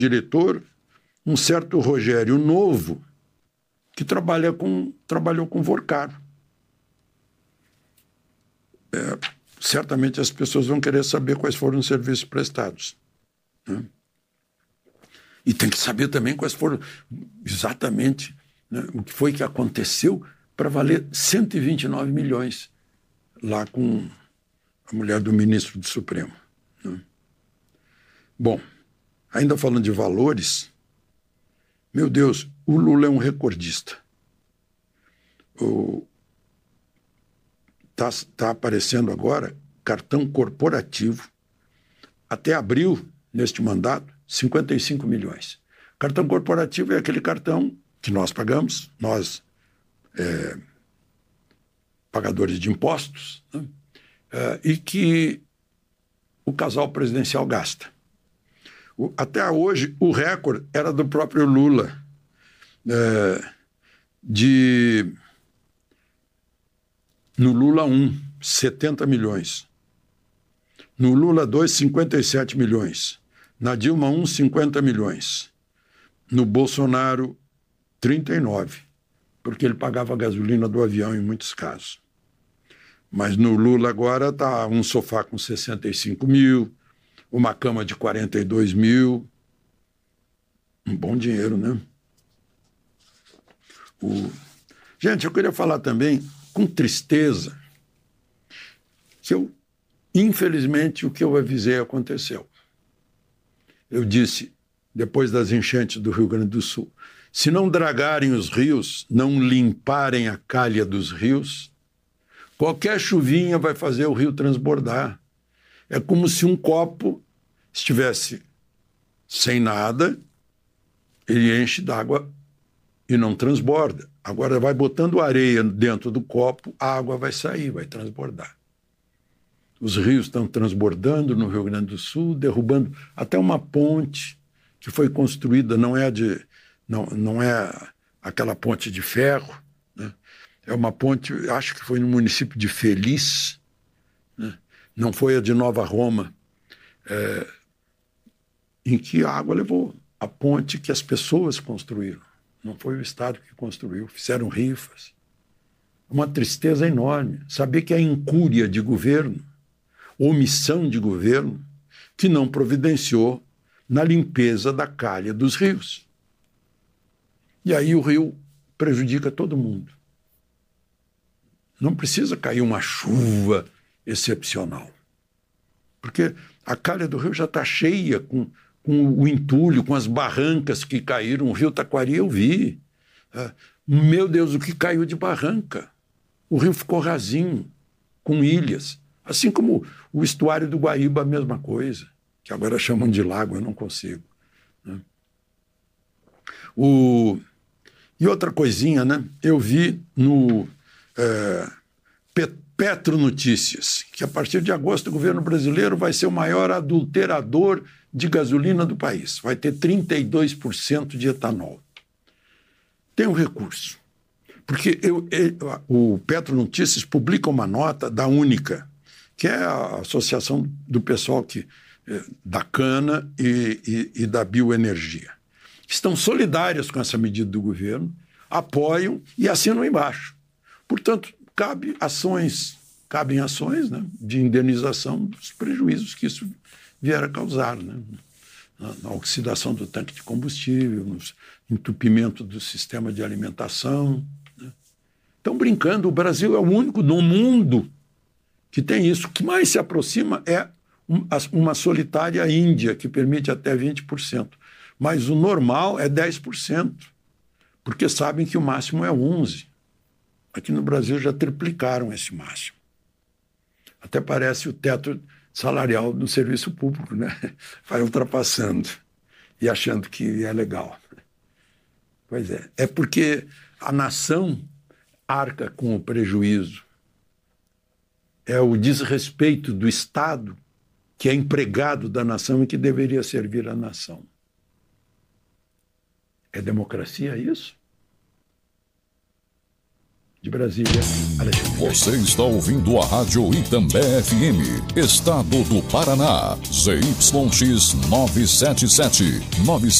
diretor, um certo Rogério Novo, que trabalhou com Vorcaro. Certamente as pessoas vão querer saber quais foram os serviços prestados, né? E tem que saber também quais foram exatamente, né, o que foi que aconteceu para valer 129 milhões lá com a mulher do ministro do Supremo, né? Bom, ainda falando de valores, meu Deus, o Lula é um recordista. Tá aparecendo agora cartão corporativo, até abril, neste mandato, 55 milhões. Cartão corporativo é aquele cartão que nós pagamos, nós, pagadores de impostos, né? E que o casal presidencial gasta. Até hoje, o recorde era do próprio Lula, no Lula 1, 70 milhões. No Lula 2, 57 milhões. Na Dilma 1, 50 milhões. No Bolsonaro, 39, porque ele pagava a gasolina do avião em muitos casos. Mas no Lula agora está um sofá com 65 mil, uma cama de 42 mil. Um bom dinheiro, né? Gente, eu queria falar também, com tristeza, que infelizmente, o que eu avisei aconteceu. Eu disse, depois das enchentes do Rio Grande do Sul, se não dragarem os rios, não limparem a calha dos rios, qualquer chuvinha vai fazer o rio transbordar. É como se um copo estivesse sem nada, ele enche d'água e não transborda. Agora vai botando areia dentro do copo, a água vai sair, vai transbordar. Os rios estão transbordando no Rio Grande do Sul, derrubando até uma ponte que foi construída, não é aquela ponte de ferro, né? É uma ponte, acho que foi no município de Feliz, né? Não foi a de Nova Roma, em que a água levou a ponte que as pessoas construíram. Não foi o Estado que construiu, fizeram rifas. Uma tristeza enorme saber que a incúria de governo, omissão de governo, que não providenciou na limpeza da calha dos rios. E aí o rio prejudica todo mundo. Não precisa cair uma chuva excepcional, porque a calha do rio já está cheia com o entulho, com as barrancas que caíram. O rio Taquari eu vi. Meu Deus, o que caiu de barranca? O rio ficou rasinho, com ilhas. Assim como o estuário do Guaíba, a mesma coisa, que agora chamam de lago, eu não consigo, né? E outra coisinha, né? Eu vi no Petro Notícias que a partir de agosto o governo brasileiro vai ser o maior adulterador de gasolina do país. Vai ter 32% de etanol. Tem um recurso. Porque o Petro Notícias publica uma nota da Única, que é a associação do pessoal da cana e da bioenergia. Estão solidárias com essa medida do governo, apoiam e assinam embaixo. Portanto, cabem ações, né, de indenização dos prejuízos que isso vier a causar, né, na oxidação do tanque de combustível, no entupimento do sistema de alimentação, né. Estão brincando, o Brasil é o único no mundo que tem isso. O que mais se aproxima é uma solitária Índia, que permite até 20%. Mas o normal é 10%, porque sabem que o máximo é 11%. Aqui no Brasil já triplicaram esse máximo. Até parece o teto salarial do serviço público, né? Vai ultrapassando e achando que é legal. Pois é. É porque a nação arca com o prejuízo. É o desrespeito do Estado, que é empregado da nação e que deveria servir a nação. É democracia isso? De Brasília, Alexandre. Você está ouvindo a Rádio Itambé FM, Estado do Paraná, ZYX 977,